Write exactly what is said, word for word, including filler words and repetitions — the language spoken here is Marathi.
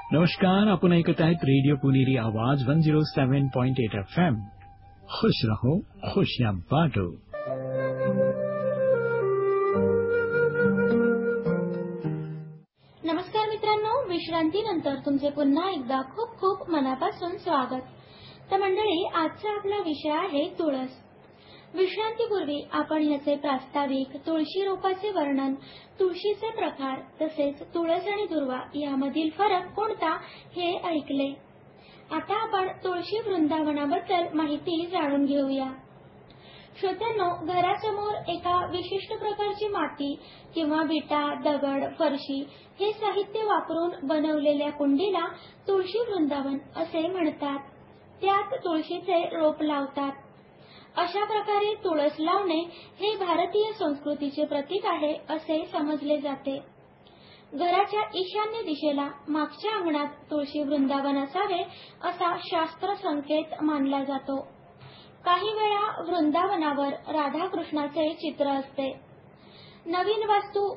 नमस्कार, आपण ऐकत आहेत रेडिओ पुणेरी आवाज वन झिरो सेवन पॉइंट एट एफ एम. खुश रहो, खुशियां बांटो. नमस्कार मित्रांनो, विश्रांतीनंतर तुमचे पुन्हा एकदा खूप खूप मनापासून स्वागत. तर मंडळी, आजचा आपला विषय आहे तुळस. विश्रांतीपूर्वी आपण याचे प्रास्ताविक, तुळशी रोपाचे वर्णन, तुळशीचे प्रकार तसेच तुळस आणि दुर्वा यामधील फरक कोणता हे ऐकले. आता आपण तुळशी वृंदावनाबद्दल माहिती जाणून घेऊया. श्रोत्यांनो, घरासमोर एका विशिष्ट प्रकारची माती किंवा विटा, दगड, फरशी हे साहित्य वापरून बनवलेल्या कुंडीला तुळशी वृंदावन असे म्हणतात. त्यात तुळशीचे रोप लावतात. अशा प्रकारे तुळस लावणे हे भारतीय संस्कृतीचे प्रतीक आहे असे समजले जाते. घराच्या ईशान्य दिशेला मागच्या अंगणात तुळशी वृंदावन असावे असा शास्त्र संकेत मानला जातो. काही वेळा वृंदावनावर राधाकृष्णाचे चित्र असते. नवीन वास्तू